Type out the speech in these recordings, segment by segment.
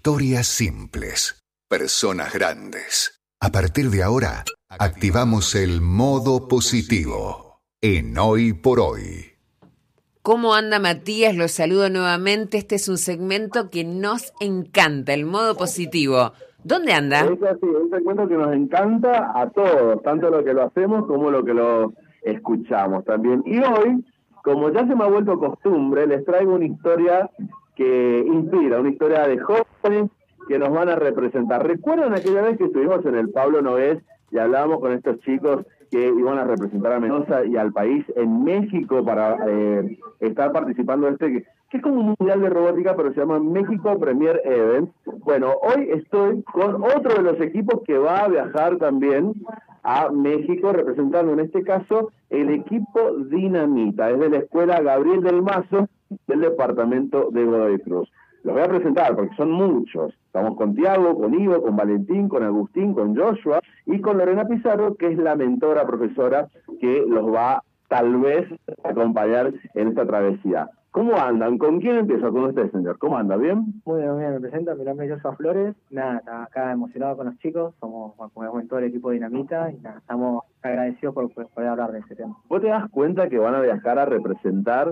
Historias simples, personas grandes. A partir de ahora, activamos el modo positivo en Hoy por Hoy. ¿Cómo anda Matías? Los saludo nuevamente. Este es un segmento que nos encanta, el modo positivo. ¿Dónde anda? Es así, un segmento que nos encanta a todos, tanto lo que lo hacemos como lo que lo escuchamos también. Y hoy, como ya se me ha vuelto costumbre, les traigo una historia que inspira, una historia de jóvenes que nos van a representar. ¿Recuerdan aquella vez que estuvimos en el Pablo Nogués y hablábamos con estos chicos que iban a representar a Mendoza y al país en México para estar participando de que es como un mundial de robótica, pero se llama México Premier Event? Bueno, hoy estoy con otro de los equipos que va a viajar también a México, representando en este caso el equipo Dinamita, es de la escuela Gabriel del Mazo del departamento de Godoy Cruz. Los voy a presentar porque son muchos. Estamos con Tiago, con Ivo, con Valentín, con Agustín, con Joshua y con Lorena Pizarro, que es la mentora profesora que los va tal vez a acompañar en esta travesía. ¿Cómo andan? ¿Con quién empiezo? Con usted, señor. ¿Cómo anda? ¿Bien? Muy bien, me presento. Mi nombre es Joshua Flores. Nada, acá emocionado con los chicos. Somos, como en todo el equipo Dinamita y nada, estamos agradecidos por poder hablar de este tema. ¿Vos te das cuenta que van a viajar a representar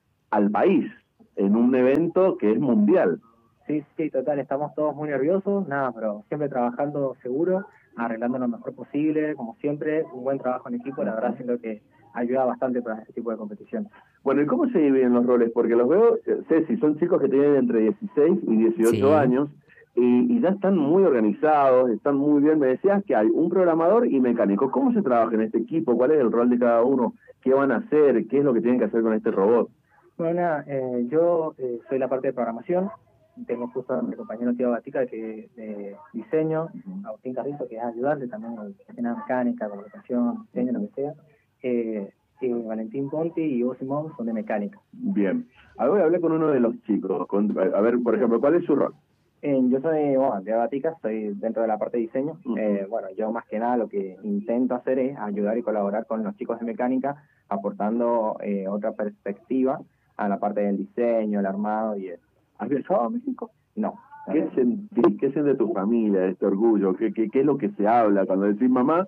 al país en un evento que es mundial? Sí, total, estamos todos muy nerviosos, pero siempre trabajando seguro, arreglando lo mejor posible, como siempre, un buen trabajo en equipo, la verdad siento que ayuda bastante para este tipo de competición. Bueno, ¿y cómo se dividen los roles? Porque los veo, Ceci, son chicos que tienen entre 16 y 18 años y ya están muy organizados, están muy bien. Me decías que hay un programador y mecánico. ¿Cómo se trabaja en este equipo? ¿Cuál es el rol de cada uno? ¿Qué van a hacer? ¿Qué es lo que tienen que hacer con este robot? Bueno, yo soy la parte de programación. Tengo justo a mi compañero Tiago Gatica, que es de diseño, Agustín Carrizo, que es ayudante también en la mecánica, comunicación, diseño, lo que sea. Valentín Ponti y Ivo Simón son de mecánica. Bien. Ahora hablé con uno de los chicos. A ver, por ejemplo, ¿cuál es su rol? Yo soy Tiago Gatica, estoy dentro de la parte de diseño. Yo más que nada lo que intento hacer es ayudar y colaborar con los chicos de mecánica, aportando otra perspectiva a la parte del diseño, el armado y eso. ¿Has viajado a México? No. ¿Qué sentís? ¿Qué siente tu familia de este orgullo? ¿Qué es lo que se habla cuando decís, mamá,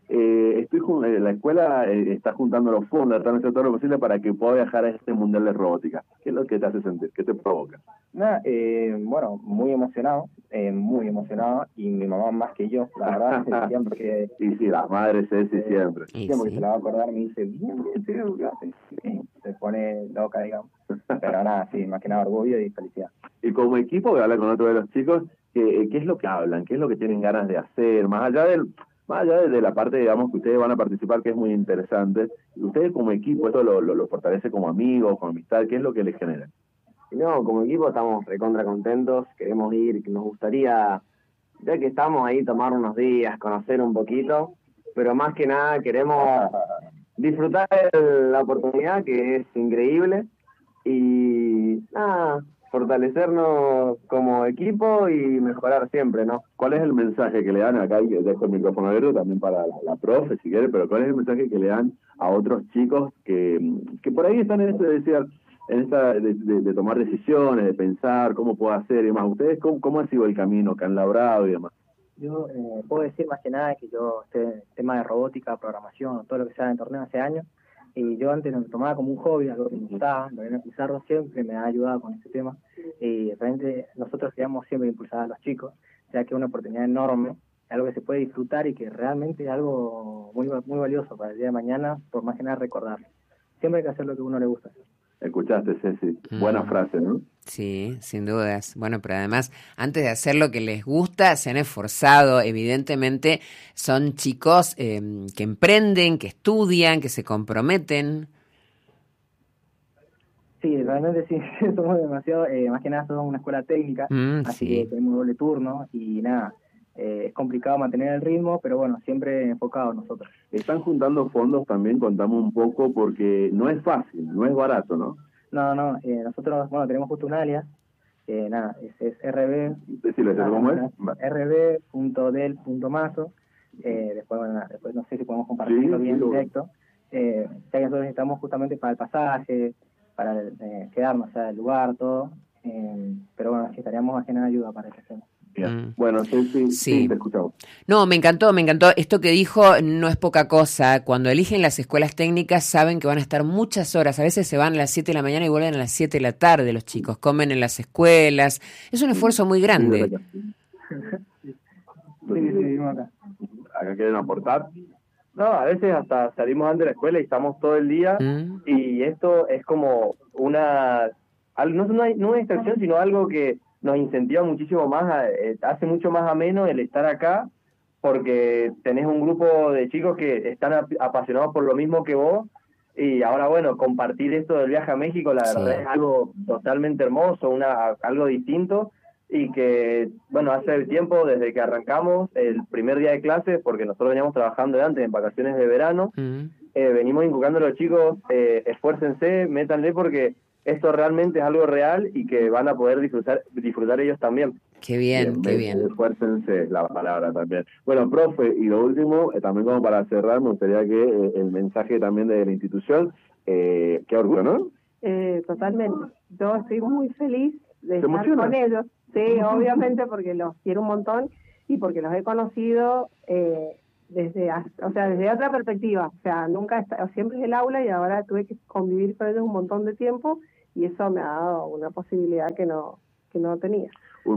la escuela está juntando los fondos, están haciendo todo lo posible para que pueda viajar a este mundial de robótica? ¿Qué es lo que te hace sentir? ¿Qué te provoca? Muy emocionado, y mi mamá más que yo, la verdad, siempre que... Y sí, las madres Ceci siempre. Siempre que se la va a acordar me dice, bien, se pone loca, digamos. Pero nada, sí, más que nada orgullo y felicidad. Y como equipo, que habla con otro de los chicos, ¿qué es lo que hablan? ¿Qué es lo que tienen ganas de hacer? Más allá de la parte, digamos, que ustedes van a participar, que es muy interesante, ustedes como equipo, ¿esto lo fortalece como amigos, como amistad? ¿Qué es lo que les genera? No, como equipo estamos recontra contentos, queremos ir, nos gustaría, ya que estamos ahí, tomar unos días, conocer un poquito, pero más que nada queremos disfrutar la oportunidad, que es increíble, y nada, fortalecernos como equipo y mejorar siempre, ¿no? ¿Cuál es el mensaje que le dan acá? Y dejo el micrófono abierto también para la profe, si quiere, pero ¿cuál es el mensaje que le dan a otros chicos que por ahí están en de tomar decisiones, de pensar cómo puedo hacer y demás? ¿Ustedes cómo ha sido el camino que han labrado y demás? Yo puedo decir más que nada que yo, tema de robótica, programación, todo lo que sea en torneo hace años, y yo antes lo tomaba como un hobby, algo que me gustaba. Lorena Pizarro siempre me ha ayudado con este tema, y realmente nosotros queríamos siempre impulsar a los chicos, ya que es una oportunidad enorme, algo que se puede disfrutar y que realmente es algo muy, muy valioso para el día de mañana, por más que nada recordarlo. Siempre hay que hacer lo que a uno le gusta hacer. Escuchaste, Ceci. Buena frase, ¿no? Sí, sin dudas. Bueno, pero además, antes de hacer lo que les gusta, se han esforzado. Evidentemente, son chicos que emprenden, que estudian, que se comprometen. Sí, realmente sí, somos demasiado, más que nada somos una escuela técnica, así que tenemos doble turno y nada. Es complicado mantener el ritmo, pero bueno, siempre enfocados nosotros. Están juntando fondos también, contamos un poco, porque no es fácil, no es barato, ¿no? No, nosotros, tenemos justo un alias, es RB. Decirle, ¿cómo es? rb.del.mazo. Después no sé si podemos compartirlo bien directo. Ya que nosotros necesitamos justamente para el pasaje, para quedarnos, el lugar, todo. Pero bueno, necesitaríamos más que nada ayuda para ese tema. Bien. Bueno, sí, te escuchamos. No, me encantó. Esto que dijo no es poca cosa. Cuando eligen las escuelas técnicas saben que van a estar muchas horas. A veces se van a las 7 de la mañana y vuelven a las 7 de la tarde los chicos. Comen en las escuelas. Es un esfuerzo muy grande. Sí, acá. ¿Acá quieren aportar? No, a veces hasta salimos antes de la escuela y estamos todo el día y esto es como no una distracción, sino algo que nos incentiva muchísimo más, hace mucho más ameno el estar acá, porque tenés un grupo de chicos que están apasionados por lo mismo que vos, y ahora, bueno, compartir esto del viaje a México, la verdad es algo totalmente hermoso, algo distinto, y que, bueno, hace tiempo, desde que arrancamos el primer día de clases, porque nosotros veníamos trabajando de antes en vacaciones de verano, venimos inculcando a los chicos, esfuércense, métanle, porque esto realmente es algo real y que van a poder disfrutar ellos también. Qué bien, qué bien. Esfuércense, la palabra también. Bueno, profe, y lo último, también como para cerrar, me gustaría que el mensaje también de la institución, qué orgullo, ¿no? Totalmente. Yo estoy muy feliz de estar emociona? con ellos. Sí, obviamente, porque los quiero un montón y porque los he conocido desde otra perspectiva. O sea, siempre es el aula y ahora tuve que convivir con ellos un montón de tiempo y eso me ha dado una posibilidad que no tenía.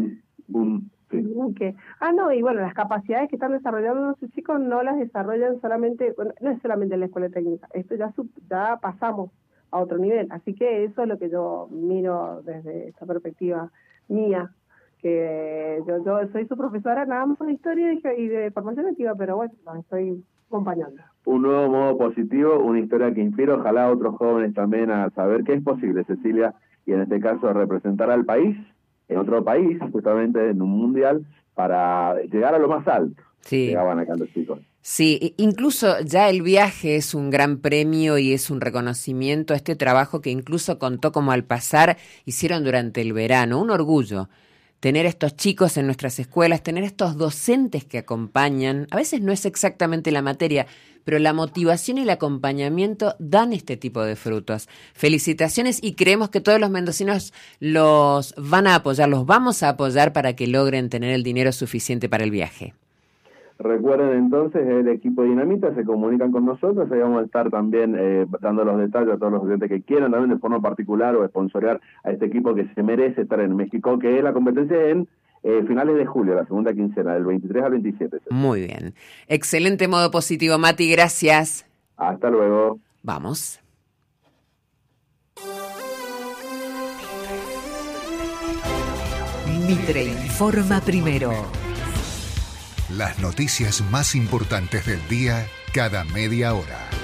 Y bueno, las capacidades que están desarrollando nuestros chicos no las desarrollan solamente, bueno, no es solamente en la escuela técnica, esto ya pasamos a otro nivel, así que eso es lo que yo miro desde esta perspectiva mía, que yo soy su profesora nada más de historia y de formación activa, pero bueno, los estoy acompañando. Un nuevo modo positivo, una historia que inspira, ojalá a otros jóvenes también a saber que es posible, Cecilia, y en este caso a representar al país, en otro país, justamente en un mundial, para llegar a lo más alto. Sí. Llegaban acá los chicos. Sí, incluso ya el viaje es un gran premio y es un reconocimiento a este trabajo que incluso contó como al pasar hicieron durante el verano. Un orgullo tener estos chicos en nuestras escuelas, tener estos docentes que acompañan. A veces no es exactamente la materia, pero la motivación y el acompañamiento dan este tipo de frutos. Felicitaciones y creemos que todos los mendocinos los van a apoyar, los vamos a apoyar para que logren tener el dinero suficiente para el viaje. Recuerden entonces, el equipo Dinamita se comunican con nosotros, ahí vamos a estar también dando los detalles a todos los clientes que quieran, también de forma particular o sponsorear a este equipo que se merece estar en México, que es la competencia en finales de julio, la segunda quincena, del 23 al 27. Muy bien. Excelente modo positivo, Mati, gracias. Hasta luego. Vamos. Mitre informa primero. Las noticias más importantes del día cada media hora.